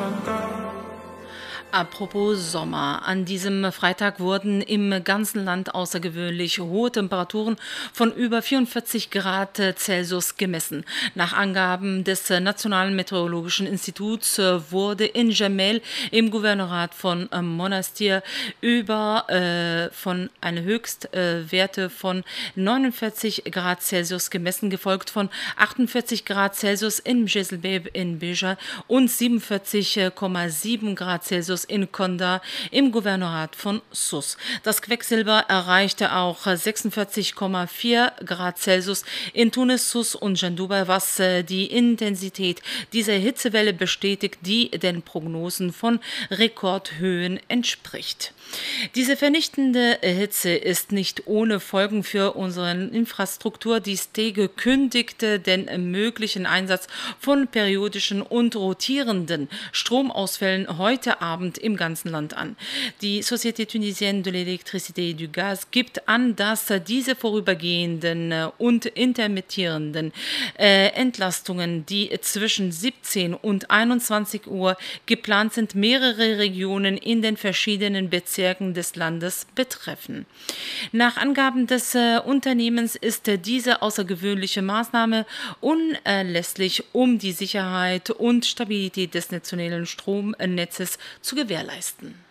Apropos Sommer. An diesem Freitag wurden im ganzen Land außergewöhnlich hohe Temperaturen von über 44 Grad Celsius gemessen. Nach Angaben des Nationalen Meteorologischen Instituts wurde in Jemel im Gouvernorat von Monastir von einer Höchstwerte von 49 Grad Celsius gemessen, gefolgt von 48 Grad Celsius in Mjeselbeb in Beja und 47,7 Grad Celsius in Konda im Gouvernorat von Sousse. Das Quecksilber erreichte auch 46,4 Grad Celsius in Tunis, Sousse und Jendouba, was die Intensität dieser Hitzewelle bestätigt, die den Prognosen von Rekordhöhen entspricht. Diese vernichtende Hitze ist nicht ohne Folgen für unsere Infrastruktur. Die STEGE kündigte den möglichen Einsatz von periodischen und rotierenden Stromausfällen heute Abend im ganzen Land an. Die Société Tunisienne de l'Électricité et du Gaz gibt an, dass diese vorübergehenden und intermittierenden Entlastungen, die zwischen 17 und 21 Uhr geplant sind, mehrere Regionen in den verschiedenen Bezirken des Landes betreffen. Nach Angaben des Unternehmens ist diese außergewöhnliche Maßnahme unerlässlich, um die Sicherheit und Stabilität des nationalen Stromnetzes zu gewährleisten.